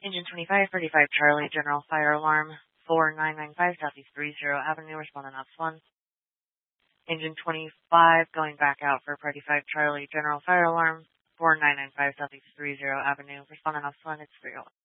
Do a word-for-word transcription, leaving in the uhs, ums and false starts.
Engine twenty-five thirty-five Charlie, General Fire Alarm, four nine nine five Southeast thirty Avenue, responding ops one. Engine twenty-five going back out for thirty-five Charlie, General Fire Alarm, four nine nine five Southeast thirty Avenue, responding ops one, it's three oh one.